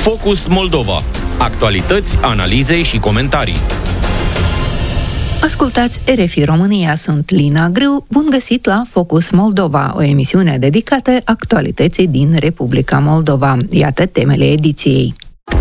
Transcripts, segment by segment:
Focus Moldova. Actualități, analize și comentarii. Ascultați RFI România, sunt Lina Grâu. Bun găsit la Focus Moldova, o emisiune dedicată actualității din Republica Moldova. Iată temele ediției.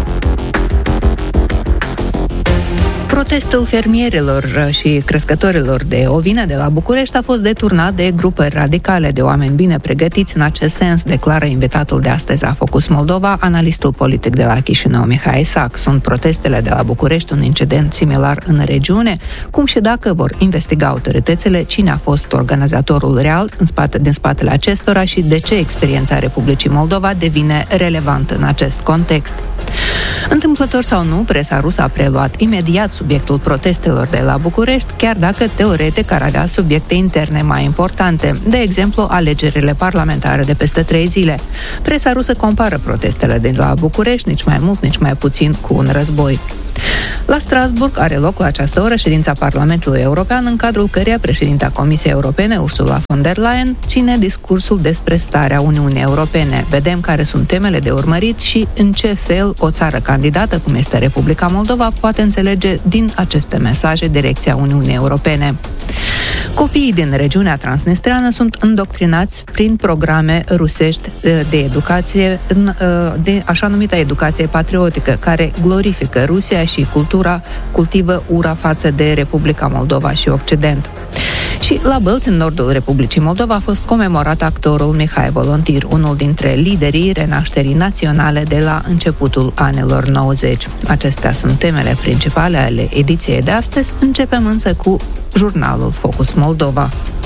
Protestul fermierilor și crescătorilor de ovine de la București a fost deturnat de grupări radicale de oameni bine pregătiți în acest sens, declară invitatul de astăzi a Focus Moldova, analistul politic de la Chișinău, Mihai Sac. Sunt protestele de la București un incident similar în regiune? Cum și dacă vor investiga autoritățile cine a fost organizatorul real din spatele acestora și de ce experiența Republicii Moldova devine relevantă în acest context? Întâmplător sau nu, presa rusă a preluat imediat subiectul protestelor de la București, chiar dacă teoretic ar avea subiecte interne mai importante, de exemplu alegerile parlamentare de peste 3 zile. Presa rusă compară protestele de la București, nici mai mult, nici mai puțin, cu un război. La Strasbourg are loc la această oră ședința Parlamentului European, în cadrul căreia președinta Comisiei Europene, Ursula von der Leyen, ține discursul despre starea Uniunii Europene. Vedem care sunt temele de urmărit și în ce fel o țară candidată, cum este Republica Moldova, poate înțelege din aceste mesaje direcția Uniunii Europene. Copiii din regiunea transnistreană sunt îndoctrinați prin programe rusești de educație, de așa numită educație patriotică, care glorifică Rusia și cultivă ura față de Republica Moldova și Occident. Și la Bălți, în nordul Republicii Moldova, a fost comemorat actorul Mihai Volontir, unul dintre liderii renașterii naționale de la începutul anilor 90. Acestea sunt temele principale ale ediției de astăzi. Începem însă cu jurnalul Focus Moldova.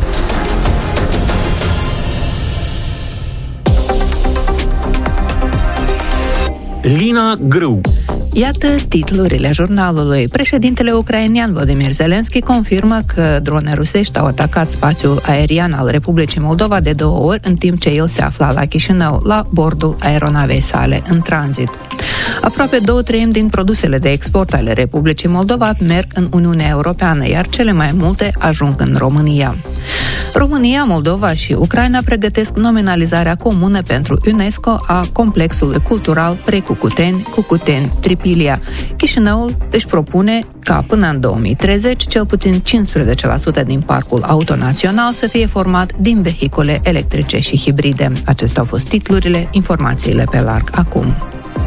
Lina Grâu. Iată titlurile jurnalului. Președintele ucrainean Volodymyr Zelensky confirmă că drone rusești au atacat spațiul aerian al Republicii Moldova de 2 ori, în timp ce el se afla la Chișinău, la bordul aeronavei sale în tranzit. Aproape 2/3 din produsele de export ale Republicii Moldova merg în Uniunea Europeană, iar cele mai multe ajung în România. România, Moldova și Ucraina pregătesc nominalizarea comună pentru UNESCO a complexului cultural Precucuteni-Cucuteni-Tripilia. Chișinăul își propune ca până în 2030 cel puțin 15% din parcul auto național să fie format din vehicule electrice și hibride. Acestea au fost titlurile, informațiile pe larg acum.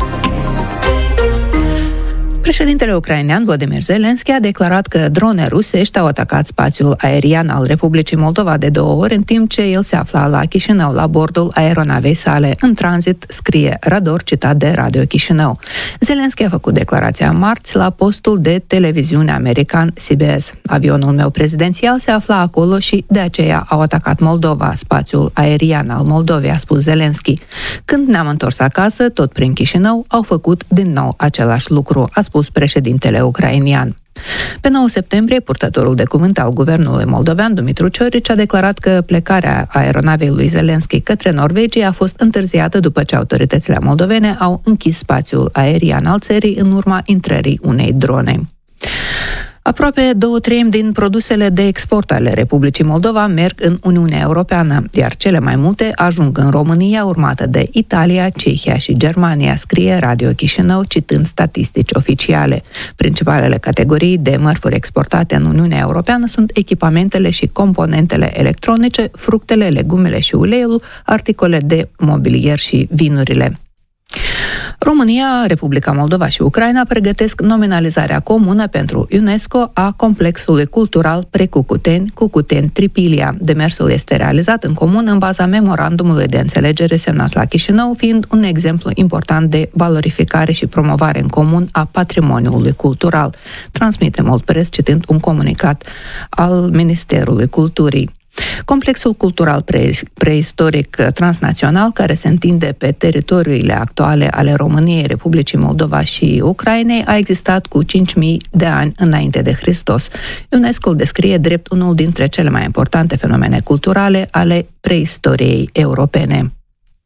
Președintele ucrainean Volodymyr Zelensky a declarat că drone rusești au atacat spațiul aerian al Republicii Moldova de 2 ori, în timp ce el se afla la Chișinău, la bordul aeronavei sale în tranzit, scrie Rador, citat de Radio Chișinău. Zelensky a făcut declarația marți la postul de televiziune american CBS. Avionul meu prezidențial se afla acolo și de aceea au atacat Moldova, spațiul aerian al Moldovei, a spus Zelensky. Când ne-am întors acasă, tot prin Chișinău, au făcut din nou același lucru, a spus președintele ucrainian. Pe 9 septembrie, purtătorul de cuvânt al guvernului moldovean, Dumitru Ciorici, a declarat că plecarea aeronavei lui Zelensky către Norvegia a fost întârziată după ce autoritățile moldovene au închis spațiul aerian al țării în urma intrării unei drone. Aproape 2/3 din produsele de export ale Republicii Moldova merg în Uniunea Europeană, iar cele mai multe ajung în România, urmată de Italia, Cehia și Germania, scrie Radio Chișinău, citând statistici oficiale. Principalele categorii de mărfuri exportate în Uniunea Europeană sunt echipamentele și componentele electronice, fructele, legumele și uleiul, articole de mobilier și vinurile. România, Republica Moldova și Ucraina pregătesc nominalizarea comună pentru UNESCO a complexului cultural Precucuteni-Cucuteni-Tripilia. Demersul este realizat în comun în baza memorandumului de înțelegere semnat la Chișinău, fiind un exemplu important de valorificare și promovare în comun a patrimoniului cultural, transmite Moldpress citând un comunicat al Ministerului Culturii. Complexul cultural preistoric transnațional, care se întinde pe teritoriile actuale ale României, Republicii Moldova și Ucrainei, a existat cu 5.000 de ani înainte de Hristos. UNESCO îl descrie drept unul dintre cele mai importante fenomene culturale ale preistoriei europene.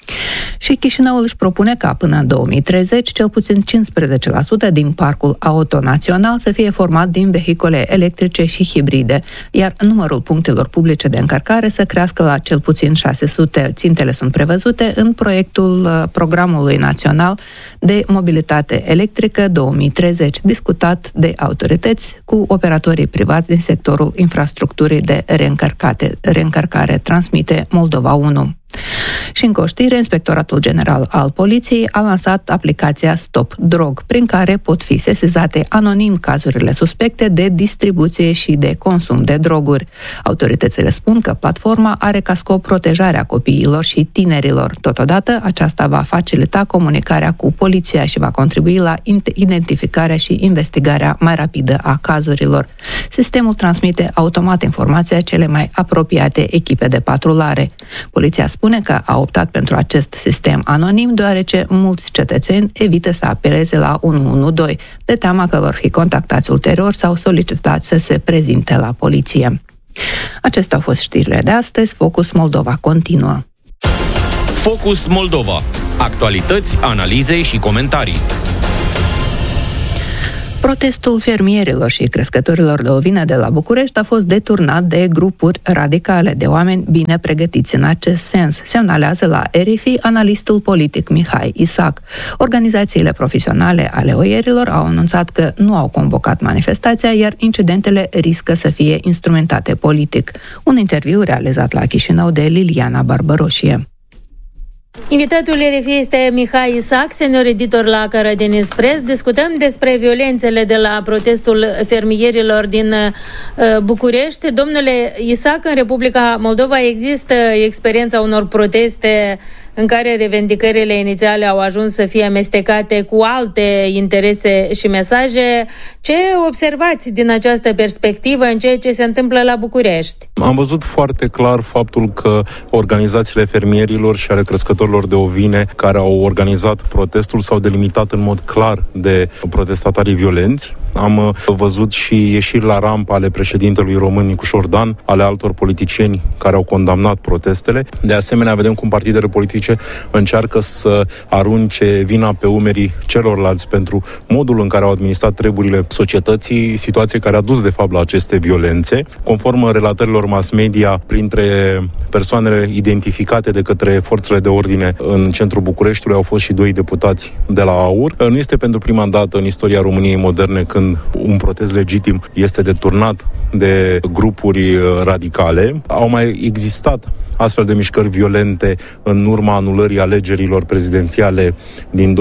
Și Chișinăul își propune ca până în 2030 cel puțin 15% din parcul auto național să fie format din vehicule electrice și hibride, iar numărul punctelor publice de încărcare să crească la cel puțin 600. Țintele sunt prevăzute în proiectul Programului Național de Mobilitate Electrică 2030, discutat de autorități cu operatorii privați din sectorul infrastructurii de reîncărcare, transmite Moldova 1. Și în știre, Inspectoratul General al Poliției a lansat aplicația Stop Drog, prin care pot fi sesizate anonim cazurile suspecte de distribuție și de consum de droguri. Autoritățile spun că platforma are ca scop protejarea copiilor și tinerilor. Totodată, aceasta va facilita comunicarea cu poliția și va contribui la identificarea și investigarea mai rapidă a cazurilor. Sistemul transmite automat informația cele mai apropiate echipe de patrulare. Poliția spune că a optat pentru acest sistem anonim deoarece mulți cetățeni evită să apeleze la 112 de teama că vor fi contactați ulterior sau solicitați să se prezinte la poliție. Acestea au fost știrile de astăzi. Focus Moldova continuă. Focus Moldova. Actualități, analize și comentarii. Protestul fermierilor și crescătorilor de ovine de la București a fost deturnat de grupuri radicale, de oameni bine pregătiți în acest sens, semnalează la RFI analistul politic Mihai Isac. Organizațiile profesionale ale oierilor au anunțat că nu au convocat manifestația, iar incidentele riscă să fie instrumentate politic. Un interviu realizat la Chișinău de Liliana Barbăroșie. Invitatul RFI este Mihai Isac, senior editor la Caradin Express. Discutăm despre violențele de la protestul fermierilor din București. Domnule Isac, în Republica Moldova există experiența unor proteste în care revendicările inițiale au ajuns să fie amestecate cu alte interese și mesaje. Ce observați din această perspectivă în ceea ce se întâmplă la București? Am văzut foarte clar faptul că organizațiile fermierilor și ale crescătorilor de ovine care au organizat protestul s-au delimitat în mod clar de protestatarii violenți. Am văzut și ieșiri la rampă ale președintelui român Nicușor Dan, ale altor politicieni care au condamnat protestele. De asemenea, vedem cum partidele politice încearcă să arunce vina pe umerii celorlalți pentru modul în care au administrat treburile societății, situație care a dus de fapt la aceste violențe. Conform relatărilor mass media, printre persoanele identificate de către forțele de ordine în centrul Bucureștiului au fost și 2 deputați de la AUR. Nu este pentru prima dată în istoria României moderne când un protest legitim este deturnat de grupuri radicale. Au mai existat astfel de mișcări violente în urma anulării alegerilor prezidențiale din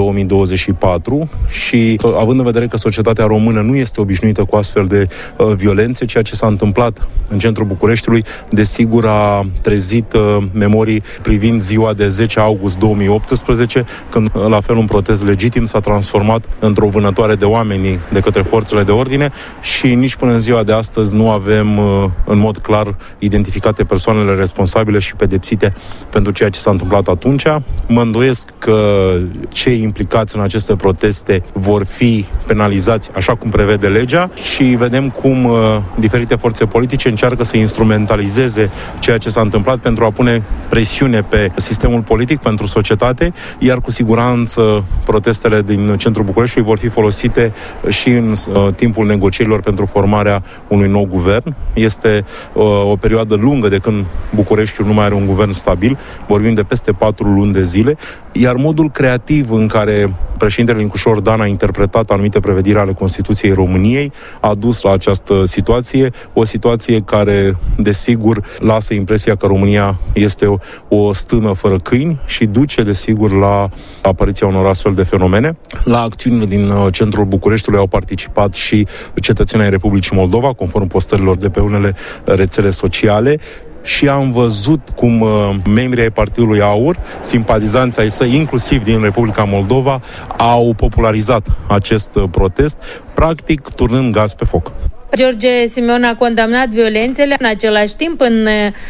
2024 și având în vedere că societatea română nu este obișnuită cu astfel de violențe, ceea ce s-a întâmplat în centrul Bucureștiului, desigur a trezit memorii privind ziua de 10 august 2018, când la fel un protest legitim s-a transformat într-o vânătoare de oameni de către forțele de ordine și nici până în ziua de astăzi nu avem în mod clar identificate persoanele responsabile și pedepsite pentru ceea ce s-a întâmplat atunci. Mă îndoiesc că cei implicați în aceste proteste vor fi penalizați așa cum prevede legea și vedem cum diferite forțe politice încearcă să instrumentalizeze ceea ce s-a întâmplat pentru a pune presiune pe sistemul politic, pentru societate, iar cu siguranță protestele din centrul Bucureștiului vor fi folosite și în timpul negocierilor pentru formarea unui nou guvern. Este o perioadă lungă de când Bucureștiul nu mai are un guvern stabil, vorbim de peste 4 luni de zile, iar modul creativ în care președintele Nicușor Dan a interpretat anumite prevederi ale Constituției României a dus la această situație, o situație care, desigur, lasă impresia că România este o stână fără câini și duce, desigur, la apariția unor astfel de fenomene. La acțiunile din centrul Bucureștiului au participat și cetățenii ai Republicii Moldova, conform postărilor de pe unele rețele sociale, și am văzut cum membrii ai Partidului AUR, simpatizanți ai săi, inclusiv din Republica Moldova, au popularizat acest protest, practic turnând gaz pe foc. George Simeon a condamnat violențele. În același timp, în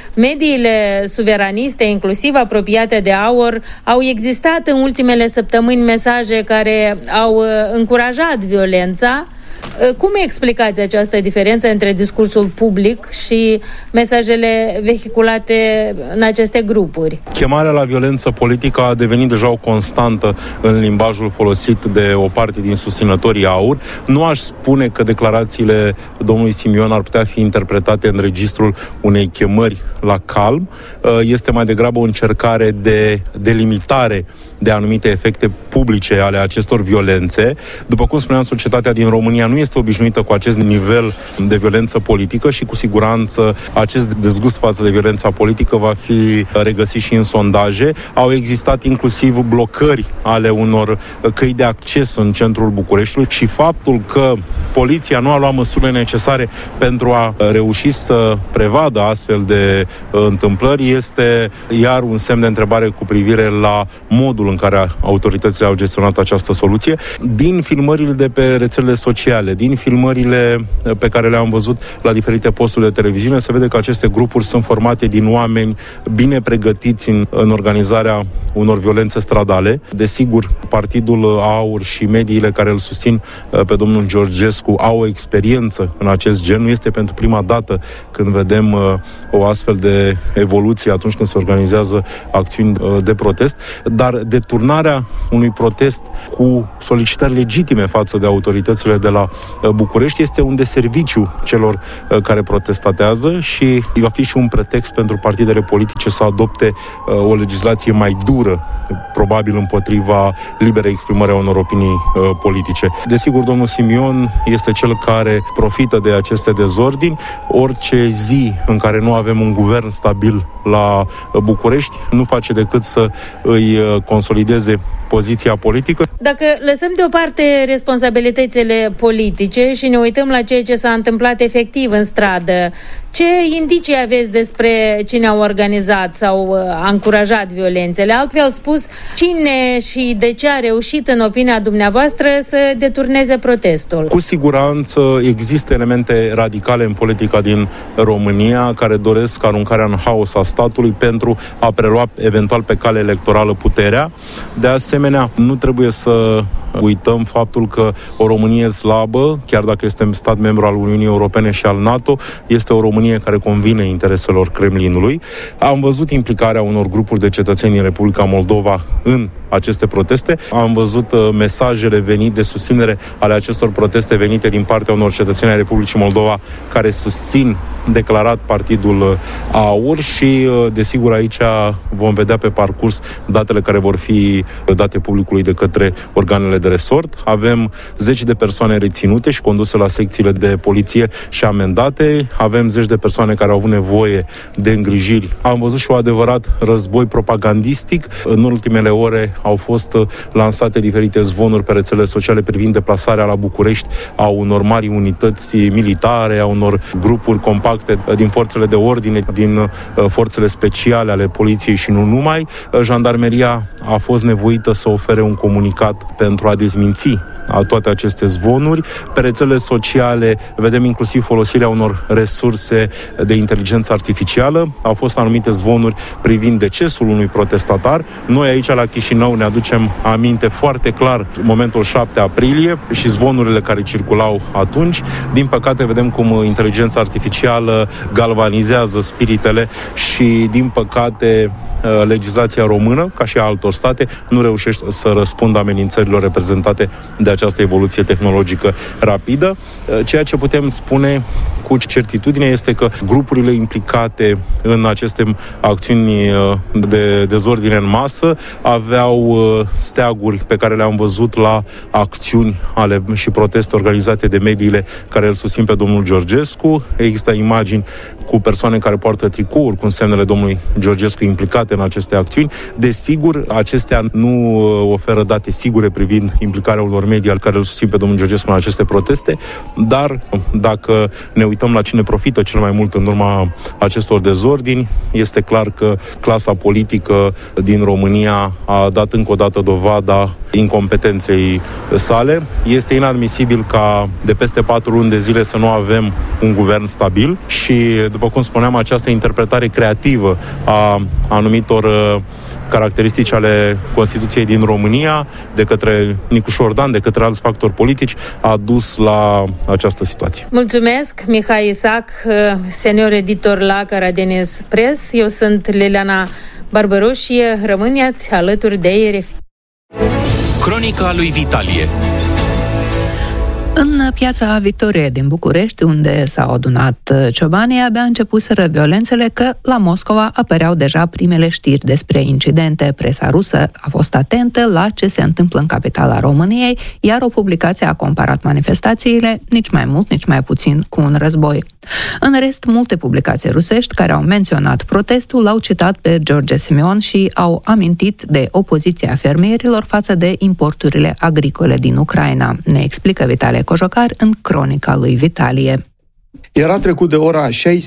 mediile suveraniste, inclusiv apropiate de AUR, au existat în ultimele săptămâni mesaje care au încurajat violența. Cum explicați această diferență între discursul public și mesajele vehiculate în aceste grupuri? Chemarea la violență politică a devenit deja o constantă în limbajul folosit de o parte din susținătorii AUR. Nu aș spune că declarațiile domnului Simion ar putea fi interpretate în registrul unei chemări la calm. Este mai degrabă o încercare de delimitare de anumite efecte publice ale acestor violențe. După cum spuneam, societatea din România nu este obișnuită cu acest nivel de violență politică și cu siguranță acest dezgust față de violența politică va fi regăsit și în sondaje. Au existat inclusiv blocări ale unor căi de acces în centrul Bucureștiului și faptul că poliția nu a luat măsurile necesare pentru a reuși să prevadă astfel de întâmplări este iar un semn de întrebare cu privire la modul în care autoritățile au gestionat această soluție. Din filmările de pe rețelele sociale, din filmările pe care le-am văzut la diferite posturi de televiziune, se vede că aceste grupuri sunt formate din oameni bine pregătiți în organizarea unor violențe stradale. Desigur, Partidul AUR și mediile care îl susțin pe domnul Georgescu au o experiență în acest gen. Nu este pentru prima dată când vedem o astfel de evoluție atunci când se organizează acțiuni de protest, dar deturnarea unui protest cu solicitări legitime față de autoritățile de la București este un deserviciu celor care protestatează și va fi și un pretext pentru partidele politice să adopte o legislație mai dură, probabil împotriva liberei exprimări a unor opinii politice. Desigur, domnul Simion este cel care profită de aceste dezordini. Orice zi în care nu avem un guvern stabil la București nu face decât să îi consolideze poziția politică. Dacă lăsăm deoparte responsabilitățile politice și ne uităm la ceea ce s-a întâmplat efectiv în stradă, ce indicii aveți despre cine a organizat sau a încurajat violențele? Altfel spus, cine și de ce a reușit, în opinia dumneavoastră, să deturneze protestul? Cu siguranță există elemente radicale în politica din România care doresc aruncarea în haos a statului pentru a prelua eventual pe cale electorală puterea. De asemenea, nu trebuie să uităm faptul că o Românie slabă, chiar dacă este stat membru al Uniunii Europene și al NATO, este o Românie care convine intereselor Kremlinului. Am văzut implicarea unor grupuri de cetățeni din Republica Moldova în aceste proteste. Am văzut mesajele venite de susținere ale acestor proteste venite din partea unor cetățeni ai Republicii Moldova care susțin declarat Partidul AUR și, desigur, aici vom vedea pe parcurs datele care vor fi date publicului de către organele de resort. Avem 10 de persoane reținute și conduse la secțiile de poliție și amendate. Avem 10 de persoane care au avut nevoie de îngrijiri. Am văzut și un adevărat război propagandistic. În ultimele ore au fost lansate diferite zvonuri pe rețelele sociale privind deplasarea la București a unor mari unități militare, a unor grupuri compacte din forțele de ordine, din forțele speciale ale poliției și nu numai. Jandarmeria a fost nevoită să ofere un comunicat pentru a dezminți toate aceste zvonuri. Pe rețelele sociale vedem inclusiv folosirea unor resurse de inteligență artificială. Au fost anumite zvonuri privind decesul unui protestatar. Noi aici la Chișinău ne aducem aminte foarte clar momentul 7 aprilie și zvonurile care circulau atunci. Din păcate vedem cum inteligența artificială galvanizează spiritele și din păcate legislația română, ca și a altor state, nu reușește să răspundă amenințărilor reprezentate de această evoluție tehnologică rapidă. Ceea ce putem spune cu certitudine este că grupurile implicate în aceste acțiuni de dezordine în masă aveau steaguri pe care le-am văzut la acțiuni și proteste organizate de mediile care îl susțin pe domnul Georgescu. Există imagini cu persoane care poartă tricouri cu semnele domnului Georgescu implicate în aceste acțiuni. Desigur, acestea nu oferă date sigure privind implicarea unor medii care îl susțin pe domnul Georgescu în aceste proteste, dar dacă ne uităm la cine profită cel mai mult în urma acestor dezordini, este clar că clasa politică din România a dat încă o dată dovada incompetenței sale. Este inadmisibil ca de peste 4 luni de zile să nu avem un guvern stabil și, după cum spuneam, această interpretare creativă a anumitor caracteristici ale Constituției din România, de către Nicu Șordan, de către alți factori politici, a dus la această situație. Mulțumesc, Mihai Isac, senior editor la Caradenis Press. Eu sunt Liliana Barbaroșie. Rămâneți alături de RFI. Cronica lui Vitalie. În piața Victoriei din București, unde s-au adunat ciobanii, abia începuseră violențele că la Moscova apăreau deja primele știri despre incidente. Presa rusă a fost atentă la ce se întâmplă în capitala României, iar o publicație a comparat manifestațiile, nici mai mult, nici mai puțin, cu un război. În rest, multe publicații rusești care au menționat protestul l-au citat pe George Simion și au amintit de opoziția fermierilor față de importurile agricole din Ucraina. Ne explică Vitalie Cojocar în Cronica lui Vitalie. Era trecut de ora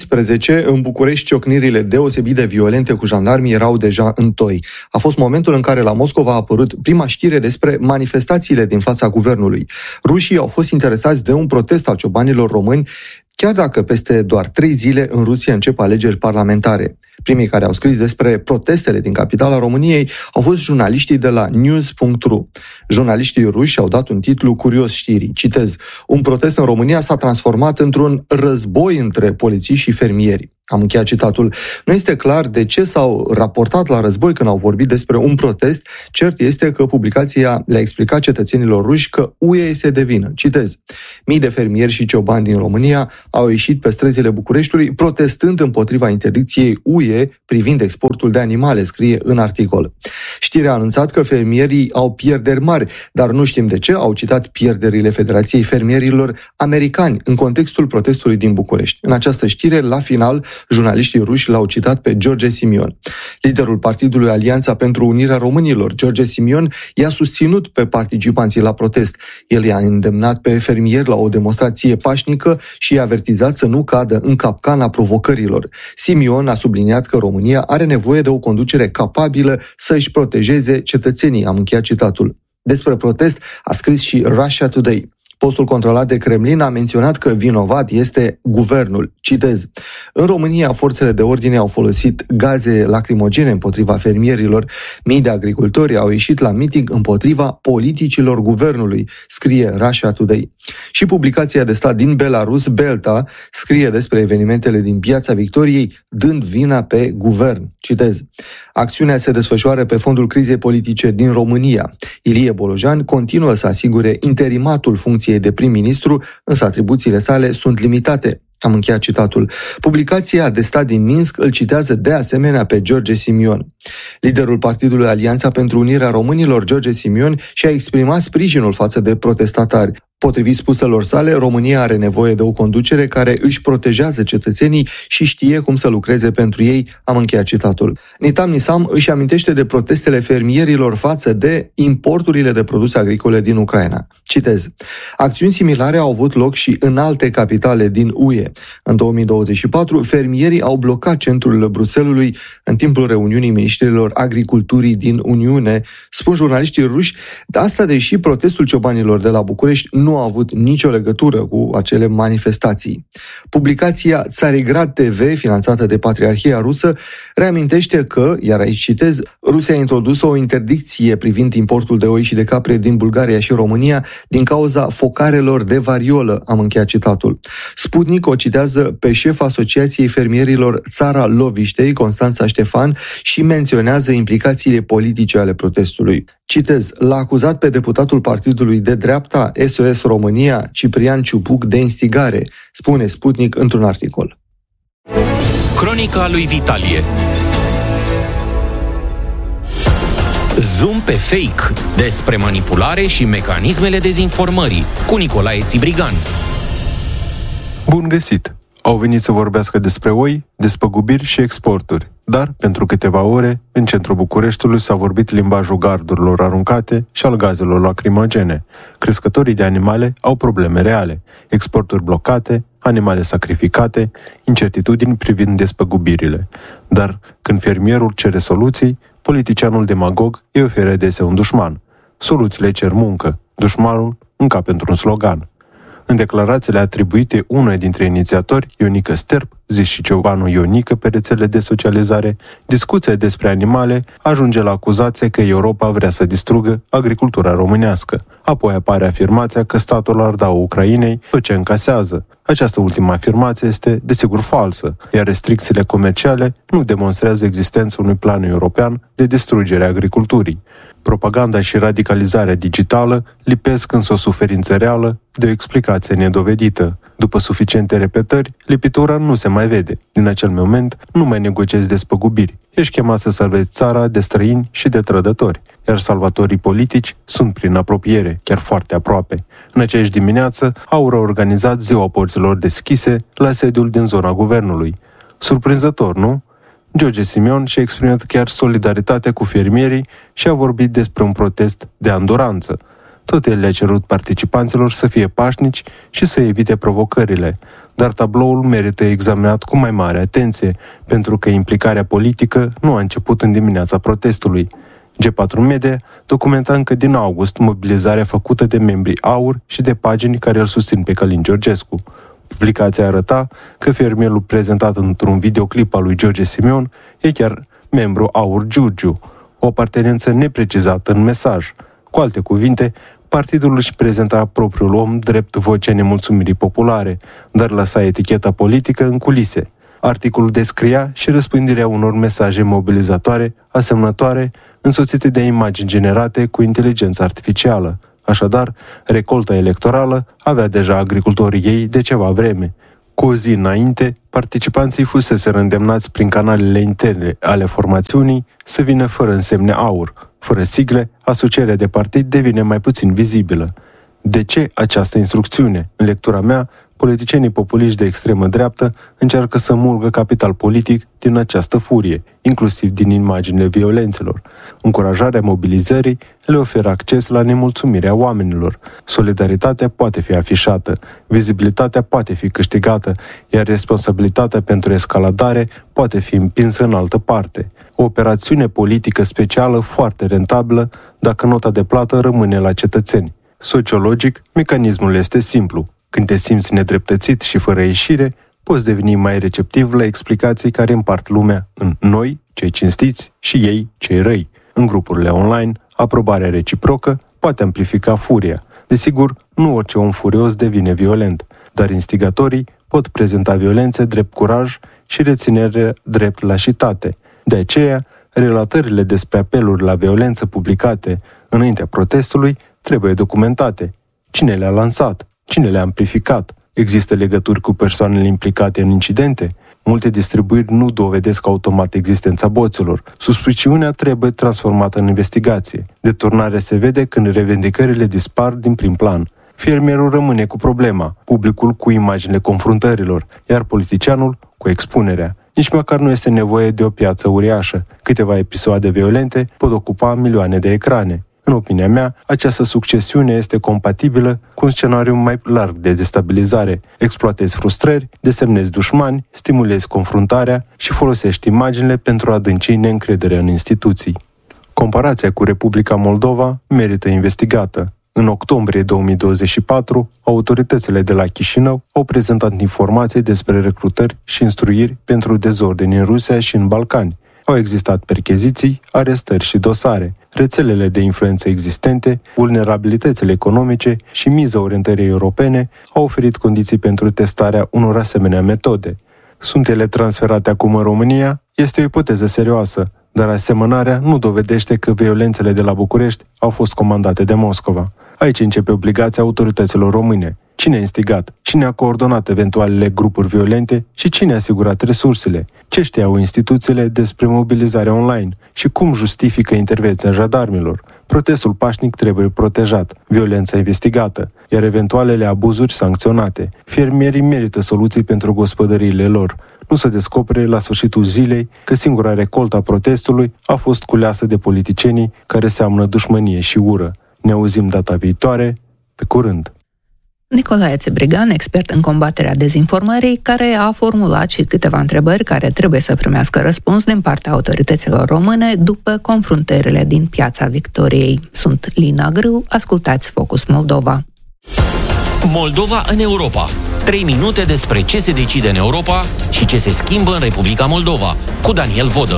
16, în București ciocnirile deosebit de violente cu jandarmii erau deja în toi. A fost momentul în care la Moscova a apărut prima știre despre manifestațiile din fața guvernului. Rușii au fost interesați de un protest al ciobanilor români, chiar dacă peste doar 3 zile în Rusia încep alegeri parlamentare. Primii care au scris despre protestele din capitala României au fost jurnaliștii de la news.ru. Jurnaliștii ruși au dat un titlu curios știrii. Citez: un protest în România s-a transformat într-un război între polițiști și fermieri. Am încheiat citatul. Nu este clar de ce s-au raportat la război când au vorbit despre un protest. Cert este că publicația le-a explicat cetățenilor ruși că UE este de vină. Citez: mii de fermieri și ciobani din România au ieșit pe străzile Bucureștiului protestând împotriva interdicției UE privind exportul de animale, scrie în articol. Știrea a anunțat că fermierii au pierderi mari, dar nu știm de ce au citat pierderile Federației Fermierilor Americani în contextul protestului din București. În această știre, la final, jurnaliștii ruși l-au citat pe George Simion. Liderul partidului Alianța pentru Unirea Românilor, George Simion, i-a susținut pe participanții la protest. El i-a îndemnat pe fermieri la o demonstrație pașnică și i-a avertizat să nu cadă în capcana provocărilor. Simion a subliniat că România are nevoie de o conducere capabilă să își protejeze cetățenii. Am încheiat citatul. Despre protest a scris și Russia Today. Postul controlat de Kremlin a menționat că vinovat este guvernul. Citez: în România, forțele de ordine au folosit gaze lacrimogene împotriva fermierilor. Mii de agricultori au ieșit la miting împotriva politicilor guvernului, scrie Russia Today. Și publicația de stat din Belarus, Belta, scrie despre evenimentele din Piața Victoriei, dând vina pe guvern. Citez: acțiunea se desfășoară pe fondul crizei politice din România. Ilie Bolojan continuă să asigure interimatul funcției de prim-ministru, însă atribuțiile sale sunt limitate. Am încheiat citatul. Publicația de stat din Minsk îl citează de asemenea pe George Simion. Liderul partidului Alianța pentru Unirea Românilor, George Simion, și-a exprimat sprijinul față de protestatari. Potrivit spuselor sale, România are nevoie de o conducere care își protejează cetățenii și știe cum să lucreze pentru ei. Am încheiat citatul. Nitam Nisam își amintește de protestele fermierilor față de importurile de produse agricole din Ucraina. Citez: acțiuni similare au avut loc și în alte capitale din UE. În 2024, fermierii au blocat centrul Bruxellesului în timpul reuniunii ministrilor agriculturii din Uniune, spun jurnaliștii ruși, de asta deși protestul ciobanilor de la București nu a avut nicio legătură cu acele manifestații. Publicația Țarigrad TV, finanțată de Patriarhia Rusă, reamintește că, iar aici citez, Rusia a introdus o interdicție privind importul de oi și de capre din Bulgaria și România din cauza focarelor de variolă. Am încheiat citatul. Sputnik o citează pe șefa Asociației Fermierilor Țara Loviștei, Constanța Ștefan, și menționează implicațiile politice ale protestului. Citez: l-a acuzat pe deputatul partidului de dreapta SOS România, Ciprian Ciupuc, de instigare, spune Sputnik într-un articol. Cronica lui Vitalie. Zoom pe fake, despre manipulare și mecanismele dezinformării, cu Nicolae Țibrigan. Bun găsit! Au venit să vorbească despre oi, despăgubiri și exporturi. Dar, pentru câteva ore, în centrul Bucureștiului s-a vorbit limbajul gardurilor aruncate și al gazelor lacrimogene. Crescătorii de animale au probleme reale, exporturi blocate, animale sacrificate, incertitudini privind despăgubirile. Dar, când fermierul cere soluții, politicianul demagog îi oferă desea un dușman. Soluțiile cer muncă, dușmanul încape într-un slogan. În declarațiile atribuite unui dintre inițiatori, Ionica Sterp, zis și Ciobanu Ionica pe rețele de socializare, discuția despre animale ajunge la acuzație că Europa vrea să distrugă agricultura românească. Apoi apare afirmația că statul ar da Ucrainei tot ce încasează. Această ultimă afirmație este, desigur, falsă, iar restricțiile comerciale nu demonstrează existența unui plan european de distrugere a agriculturii. Propaganda și radicalizarea digitală lipesc însă o suferință reală de o explicație nedovedită. După suficiente repetări, lipitura nu se mai vede. Din acel moment, nu mai negociezi despăgubiri. Ești chemat să salvezi țara de străini și de trădători, iar salvatorii politici sunt prin apropiere, chiar foarte aproape. În aceeași dimineață, AUR a organizat Ziua Porților Deschise la sediul din zona guvernului. Surprinzător, nu? George Simion și-a exprimat chiar solidaritatea cu fermierii și a vorbit despre un protest de anduranță. Tot el le-a cerut participanților să fie pașnici și să evite provocările, dar tabloul merită examinat cu mai mare atenție, pentru că implicarea politică nu a început în dimineața protestului. G4 Media documenta încă din august mobilizarea făcută de membrii AUR și de pagini care îl susțin pe Călin Georgescu. Publicația arăta că fermierul prezentat într-un videoclip al lui George Simion e chiar membru AUR Giurgiu, o apartenență neprecizată în mesaj. Cu alte cuvinte, partidul își prezenta propriul om drept vocea nemulțumirii populare, dar lăsa eticheta politică în culise. Articolul descria și răspândirea unor mesaje mobilizatoare, asemănătoare, însoțite de imagini generate cu inteligență artificială. Așadar, recolta electorală avea deja agricultorii ei de ceva vreme. Cu o zi înainte, participanții fuseseră îndemnați prin canalele interne ale formațiunii să vină fără însemne AUR. Fără sigle, asocierea de partid devine mai puțin vizibilă. De ce această instrucțiune? În lectura mea, politicienii populiști de extremă dreaptă încearcă să mulgă capital politic din această furie, inclusiv din imaginile violențelor. Încurajarea mobilizării le oferă acces la nemulțumirea oamenilor. Solidaritatea poate fi afișată, vizibilitatea poate fi câștigată, iar responsabilitatea pentru escaladare poate fi împinsă în altă parte. O operațiune politică specială foarte rentabilă dacă nota de plată rămâne la cetățeni. Sociologic, mecanismul este simplu. Când te simți nedreptățit și fără ieșire, poți deveni mai receptiv la explicații care împart lumea în noi, cei cinstiți, și ei, cei răi. În grupurile online, aprobarea reciprocă poate amplifica furia. Desigur, nu orice om furios devine violent, dar instigatorii pot prezenta violențe drept curaj și reținere drept lașitate. De aceea, relatările despre apeluri la violență publicate înaintea protestului trebuie documentate. Cine le-a lansat? Cine le-a amplificat? Există legături cu persoanele implicate în incidente? Multe distribuiri nu dovedesc automat existența boților. Suspiciunea trebuie transformată în investigație. Deturnarea se vede când revendicările dispar din prim plan. Fermierul rămâne cu problema, publicul cu imaginile confruntărilor, iar politicianul cu expunerea. Nici măcar nu este nevoie de o piață uriașă. Câteva episoade violente pot ocupa milioane de ecrane. În opinia mea, această succesiune este compatibilă cu un scenariu mai larg de destabilizare. Exploatezi frustrări, desemnezi dușmani, stimulezi confruntarea și folosești imaginile pentru a adânci neîncrederea în instituții. Comparația cu Republica Moldova merită investigată. În octombrie 2024, autoritățile de la Chișinău au prezentat informații despre recrutări și instruiri pentru dezordini în Rusia și în Balcani. Au existat percheziții, arestări și dosare. Rețelele de influență existente, vulnerabilitățile economice și miza orientării europene au oferit condiții pentru testarea unor asemenea metode. Sunt ele transferate acum în România? Este o ipoteză serioasă, dar asemănarea nu dovedește că violențele de la București au fost comandate de Moscova. Aici începe obligația autorităților române. Cine a instigat? Cine a coordonat eventualele grupuri violente și cine a asigurat resursele? Ce știau instituțiile despre mobilizarea online? Și cum justifică intervenția jandarmilor? Protestul pașnic trebuie protejat, violența investigată, iar eventualele abuzuri sancționate. Fermierii merită soluții pentru gospodăriile lor. Nu se descopere la sfârșitul zilei că singura recoltă a protestului a fost culeasă de politicienii care seamănă dușmănie și ură. Ne auzim data viitoare. Pe curând! Nicolae Țibrigan, expert în combaterea dezinformării, care a formulat și câteva întrebări care trebuie să primească răspuns din partea autorităților române după confruntările din Piața Victoriei. Sunt Lina Grâu, ascultați Focus Moldova. Moldova în Europa. 3 minute despre ce se decide în Europa și ce se schimbă în Republica Moldova, cu Daniel Vodă.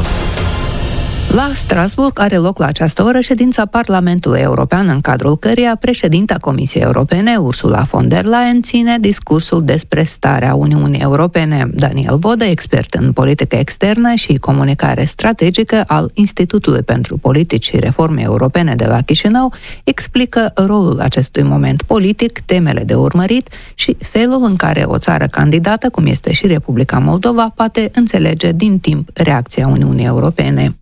La Strasbourg are loc la această oră ședința Parlamentului European, în cadrul căreia președinta Comisiei Europene, Ursula von der Leyen, ține discursul despre starea Uniunii Europene. Daniel Vodă, expert în politică externă și comunicare strategică al Institutului pentru Politici și Reforme Europene de la Chișinău, explică rolul acestui moment politic, temele de urmărit și felul în care o țară candidată, cum este și Republica Moldova, poate înțelege din timp reacția Uniunii Europene.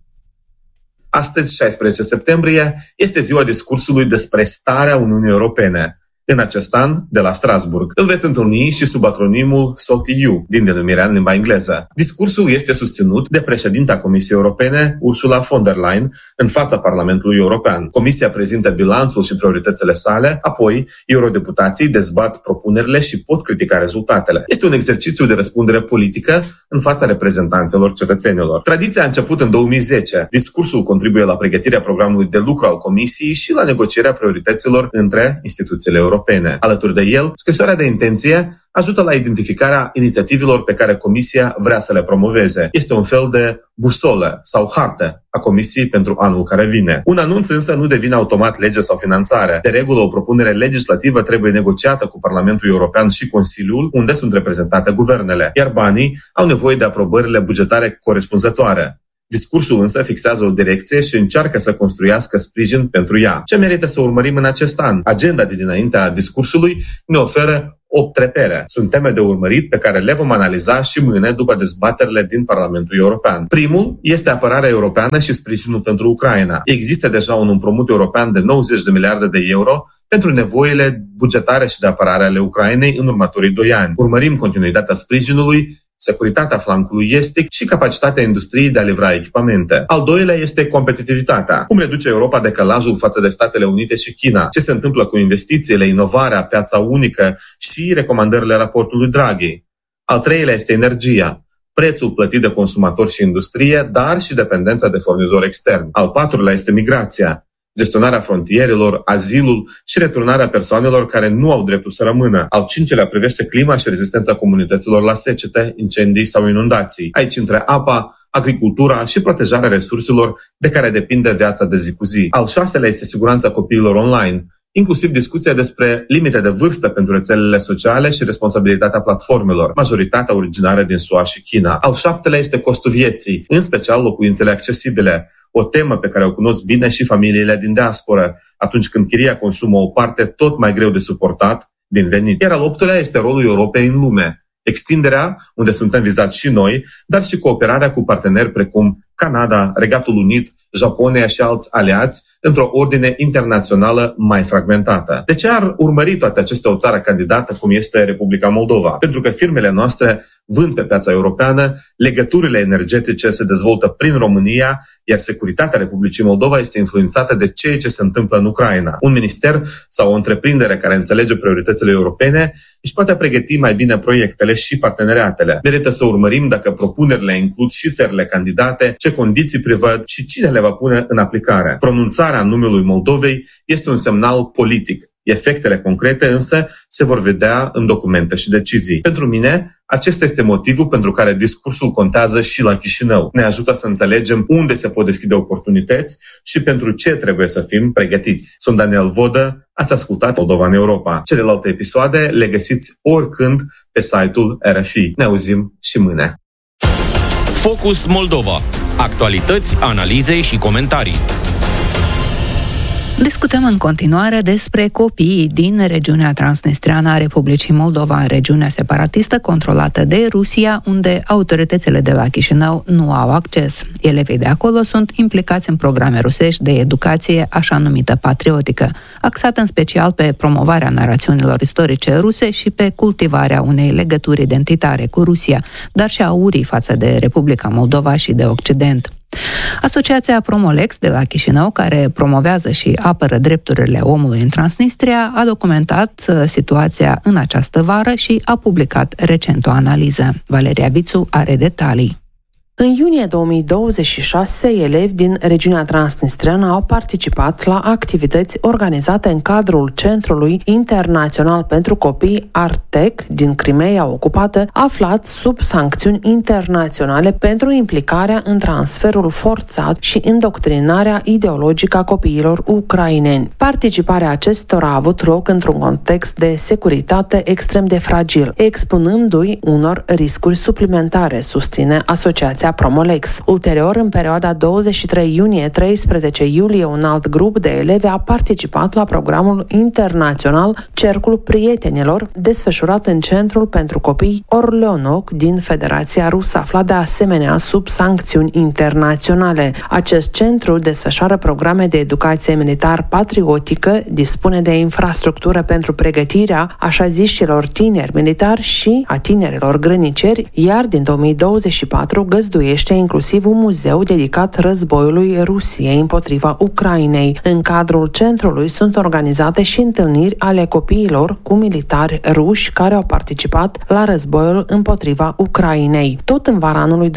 Astăzi, 16 septembrie, este ziua discursului despre starea Uniunii Europene. În acest an, de la Strasbourg, îl veți întâlni și sub acronimul SOT-EU, din denumirea în limba engleză. Discursul este susținut de președinta Comisiei Europene, Ursula von der Leyen, în fața Parlamentului European. Comisia prezintă bilanțul și prioritățile sale, apoi eurodeputații dezbat propunerile și pot critica rezultatele. Este un exercițiu de răspundere politică în fața reprezentanților cetățenilor. Tradiția a început în 2010. Discursul contribuie la pregătirea programului de lucru al Comisiei și la negocierea priorităților între instituțiile europene. Alături de el, scrisoarea de intenție ajută la identificarea inițiativelor pe care Comisia vrea să le promoveze. Este un fel de busolă sau hartă a Comisiei pentru anul care vine. Un anunț însă nu devine automat lege sau finanțare. De regulă, o propunere legislativă trebuie negociată cu Parlamentul European și Consiliul, unde sunt reprezentate guvernele, iar banii au nevoie de aprobările bugetare corespunzătoare. Discursul însă fixează o direcție și încearcă să construiască sprijin pentru ea. Ce merită să urmărim în acest an? Agenda de dinaintea discursului ne oferă 8 repere. Sunt teme de urmărit pe care le vom analiza și mâine după dezbaterile din Parlamentul European. Primul este apărarea europeană și sprijinul pentru Ucraina. Există deja un împrumut european de 90 de miliarde de euro pentru nevoile bugetare și de apărare ale Ucrainei în următorii 2 ani. Urmărim continuitatea sprijinului, securitatea flancului estic și capacitatea industriei de a livra echipamente. Al doilea este competitivitatea. Cum reduce Europa decalajul față de Statele Unite și China? Ce se întâmplă cu investițiile, inovarea, piața unică și recomandările raportului Draghi? Al treilea este energia. Prețul plătit de consumatori și industrie, dar și dependența de furnizori externi. Al patrulea este migrația. Gestionarea frontierelor, azilul și returnarea persoanelor care nu au dreptul să rămână. Al cincilea privește clima și rezistența comunităților la secete, incendii sau inundații. Aici intră apa, agricultura și protejarea resurselor de care depinde viața de zi cu zi. Al șaselea este siguranța copiilor online, inclusiv discuția despre limite de vârstă pentru rețelele sociale și responsabilitatea platformelor, majoritatea originară din SUA și China. Al șaptelea este costul vieții, în special locuințele accesibile, o temă pe care o cunosc bine și familiile din diasporă, atunci când chiria consumă o parte tot mai greu de suportat din venit. Iar al optulea este rolul Europei în lume, extinderea, unde suntem vizați și noi, dar și cooperarea cu parteneri precum Canada, Regatul Unit, Japonia și alți aliați într-o ordine internațională mai fragmentată. De ce ar urmări toate acestea o țară candidată cum este Republica Moldova? Pentru că firmele noastre vând pe piața europeană, legăturile energetice se dezvoltă prin România, iar securitatea Republicii Moldova este influențată de ceea ce se întâmplă în Ucraina. Un minister sau o întreprindere care înțelege prioritățile europene își poate pregăti mai bine proiectele și parteneriatele. Merită să urmărim dacă propunerile includ și țările candidate, ce condiții prevăd și cine le va pune în aplicare. Pronunțarea numelui Moldovei este un semnal politic. Efectele concrete însă se vor vedea în documente și decizii. Pentru mine, acesta este motivul pentru care discursul contează și la Chișinău. Ne ajută să înțelegem unde se pot deschide oportunități și pentru ce trebuie să fim pregătiți. Sunt Daniel Vodă, ați ascultat Moldova în Europa. Celelalte episoade le găsiți oricând pe site-ul RFI. Ne auzim și mâine. Focus Moldova. Actualități, analize și comentarii. Discutăm în continuare despre copiii din regiunea transnistreană a Republicii Moldova, regiunea separatistă controlată de Rusia, unde autoritățile de la Chișinău nu au acces. Elevii de acolo sunt implicați în programe rusești de educație, așa numită patriotică, axată în special pe promovarea narațiunilor istorice ruse și pe cultivarea unei legături identitare cu Rusia, dar și a urii față de Republica Moldova și de Occident. Asociația Promolex de la Chișinău, care promovează și apără drepturile omului în Transnistria, a documentat situația în această vară și a publicat recent o analiză. Valeria Vițu are detalii. În iunie 2026, elevi din regiunea Transnistreană au participat la activități organizate în cadrul Centrului Internațional pentru Copii Artec din Crimeea ocupată, aflat sub sancțiuni internaționale pentru implicarea în transferul forțat și indoctrinarea ideologică a copiilor ucraineni. Participarea acestora a avut loc într-un context de securitate extrem de fragil, expunându-i unor riscuri suplimentare, susține asociația Promolex. Ulterior, în perioada 23 iunie-13 iulie, un alt grup de elevi a participat la programul internațional Cercul Prietenilor, desfășurat în Centrul pentru Copii Orleanoc din Federația Rusă, aflat de asemenea sub sancțiuni internaționale. Acest centru desfășoară programe de educație militar-patriotică, dispune de infrastructură pentru pregătirea așa ziștilor tineri militari și a tinerilor grăniceri, iar din 2024 găzduiește inclusiv un muzeu dedicat războiului Rusiei împotriva Ucrainei. În cadrul centrului sunt organizate și întâlniri ale copiilor cu militari ruși care au participat la războiul împotriva Ucrainei. Tot în vara anului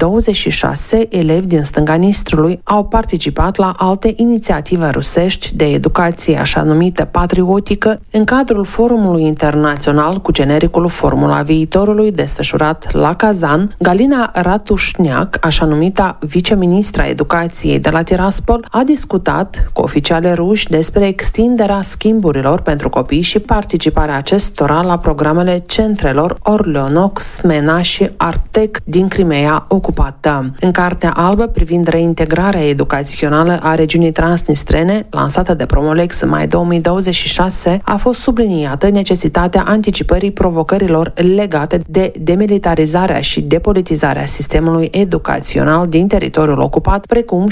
2026, elevi din stânga Nistrului au participat la alte inițiative rusești de educație, așa numită patriotică, în cadrul forumului internațional cu genericul Formula Viitorului, desfășurat la Kazan. Galina Ratușniac, așa numita viceministra educației de la Tiraspol, a discutat cu oficiale ruși despre extinderea schimburilor pentru copii și participarea acestora la programele centrelor Orleanoc, Smena și Artec din Crimeea ocupată. În Cartea Albă privind reintegrarea educațională a regiunii transnistrene, lansată de Promolex în mai 2026, a fost subliniată necesitatea anticipării provocărilor legate de demilitarizarea și depolitizarea sistemului educațional din teritoriul ocupat, precum